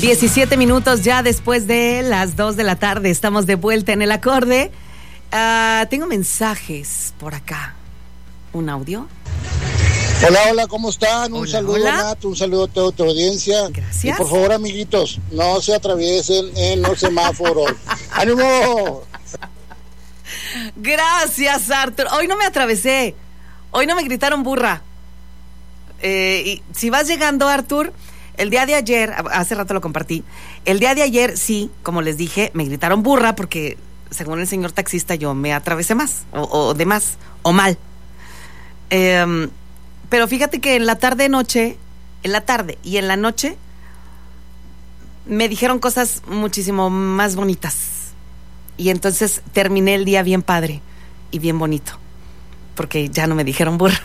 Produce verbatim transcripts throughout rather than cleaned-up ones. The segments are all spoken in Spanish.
diecisiete minutos ya después de las dos de la tarde. Estamos de vuelta en el acorde. Uh, tengo mensajes por acá. ¿Un audio? Hola, hola, ¿cómo están? Un hola, saludo, hola. Nat, un saludo a toda tu audiencia. Gracias. Y por favor, amiguitos, no se atraviesen en los semáforos. ¡Ánimo! Gracias, Arthur. Hoy no me atravesé. Hoy no me gritaron burra. Eh, y si vas llegando, Arthur, el día de ayer, hace rato lo compartí, el día de ayer, sí, como les dije, me gritaron burra porque, según el señor taxista, yo me atravesé más, o, o de más, o mal. Eh, pero fíjate que en la tarde-noche, en la tarde y en la noche, me dijeron cosas muchísimo más bonitas. Y entonces terminé el día bien padre y bien bonito, porque ya no me dijeron burra.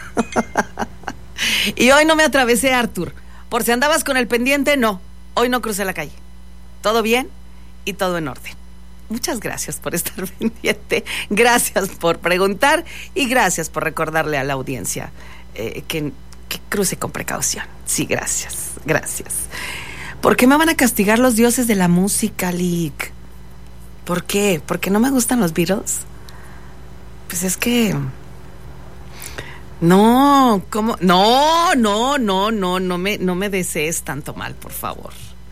Y hoy no me atravesé, Arthur. Por si andabas con el pendiente, no. Hoy no crucé la calle. Todo bien y todo en orden. Muchas gracias por estar pendiente. Gracias por preguntar y gracias por recordarle a la audiencia eh, que, que cruce con precaución. Sí, gracias. Gracias. ¿Por qué me van a castigar los dioses de la música, Lick? ¿Por qué? ¿Porque no me gustan los Beatles? Pues es que... No, ¿cómo? No, no, no, no, no me, no me desees tanto mal, por favor.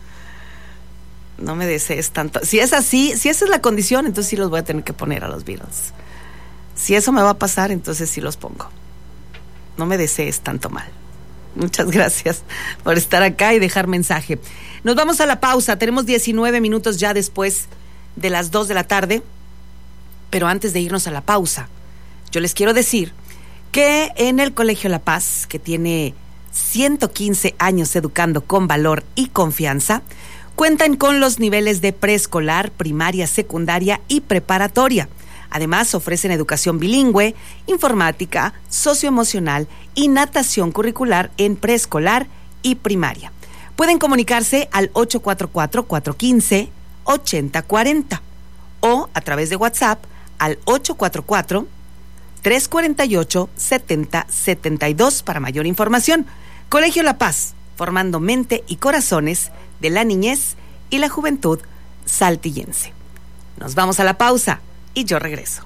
No me desees tanto. Si es así, si esa es la condición, entonces sí los voy a tener que poner a los Beatles. Si eso me va a pasar, entonces sí los pongo. No me desees tanto mal. Muchas gracias por estar acá y dejar mensaje. Nos vamos a la pausa. Tenemos diecinueve minutos ya después de las dos de la tarde. Pero antes de irnos a la pausa, yo les quiero decir que en el Colegio La Paz, que tiene ciento quince años educando con valor y confianza, cuentan con los niveles de preescolar, primaria, secundaria y preparatoria. Además, ofrecen educación bilingüe, informática, socioemocional y natación curricular en preescolar y primaria. Pueden comunicarse al ocho cuatro cuatro, cuatro uno cinco, ocho cero cuatro cero o a través de WhatsApp al ocho cuatro cuatro, tres cuatro ocho, siete cero siete dos para mayor información. Colegio La Paz, formando mente y corazones de la niñez y la juventud saltillense. Nos vamos a la pausa y yo regreso.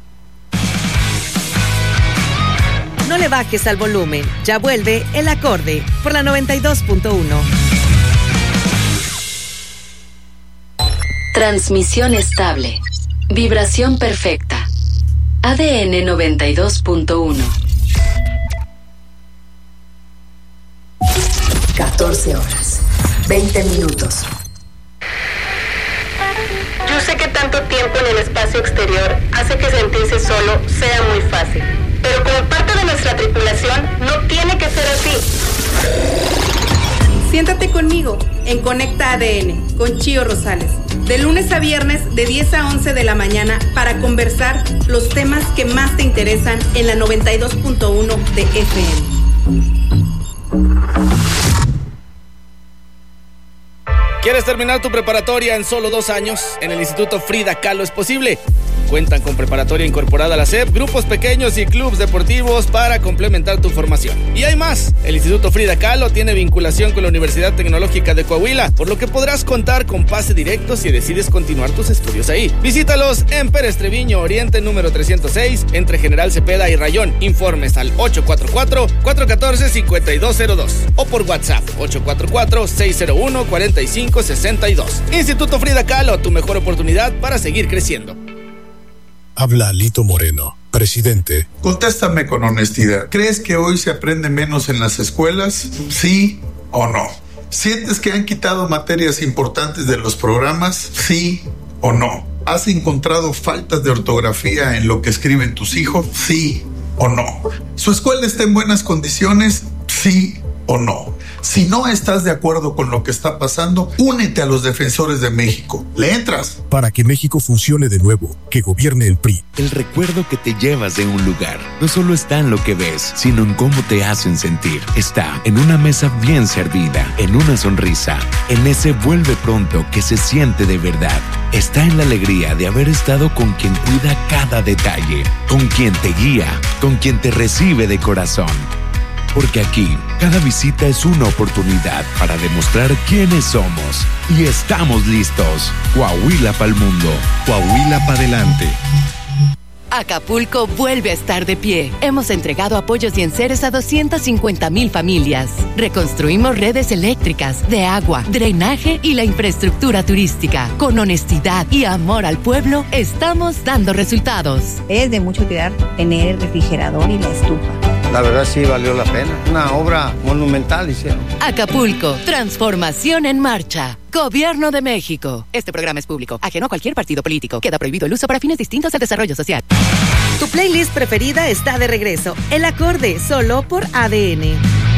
No le bajes al volumen, ya vuelve El Acorde por la noventa y dos punto uno. Transmisión estable. Vibración perfecta. A D N noventa y dos punto uno. catorce horas, veinte minutos. Yo sé que tanto tiempo en el espacio exterior hace que sentirse solo sea muy fácil. Pero como parte de nuestra tripulación, no tiene que ser así. Siéntate conmigo en Conecta A D N con Chío Rosales, de lunes a viernes de diez a once de la mañana para conversar los temas que más te interesan en la noventa y dos punto uno de F M. ¿Quieres terminar tu preparatoria en solo dos años? En el Instituto Frida Kahlo es posible. Cuentan con preparatoria incorporada a la S E P, grupos pequeños y clubes deportivos para complementar tu formación. Y hay más. El Instituto Frida Kahlo tiene vinculación con la Universidad Tecnológica de Coahuila, por lo que podrás contar con pase directo si decides continuar tus estudios ahí. Visítalos en Pérez Treviño Oriente número trescientos seis, entre General Cepeda y Rayón. Informes al ocho cuatro cuatro, cuatro uno cuatro, cinco dos cero dos o por WhatsApp ocho cuatro cuatro, seis cero uno, cuatro cinco seis dos. Instituto Frida Kahlo, tu mejor oportunidad para seguir creciendo. Habla Alito Moreno, presidente. Contéstame con honestidad. ¿Crees que hoy se aprende menos en las escuelas? ¿Sí o no? ¿Sientes que han quitado materias importantes de los programas? ¿Sí o no? ¿Has encontrado faltas de ortografía en lo que escriben tus hijos? ¿Sí o no? ¿Su escuela está en buenas condiciones? ¿Sí o no? Si no estás de acuerdo con lo que está pasando, únete a los defensores de México. ¿Le entras? Para que México funcione de nuevo, que gobierne el P R I. El recuerdo que te llevas de un lugar no solo está en lo que ves, sino en cómo te hacen sentir. Está en una mesa bien servida, en una sonrisa, en ese vuelve pronto que se siente de verdad. Está en la alegría de haber estado con quien cuida cada detalle, con quien te guía, con quien te recibe de corazón. Porque aquí, cada visita es una oportunidad para demostrar quiénes somos. Y estamos listos. Coahuila pa'l mundo. Coahuila pa' adelante. Acapulco vuelve a estar de pie. Hemos entregado apoyos y enseres a doscientas cincuenta mil familias. Reconstruimos redes eléctricas, de agua, drenaje y la infraestructura turística. Con honestidad y amor al pueblo, estamos dando resultados. Es de mucho cuidar tener el refrigerador y la estufa. La verdad sí valió la pena. Una obra monumental hicieron. Acapulco, transformación en marcha. Gobierno de México. Este programa es público, ajeno a cualquier partido político. Queda prohibido el uso para fines distintos del desarrollo social. Tu playlist preferida está de regreso. El Acorde, solo por A D N.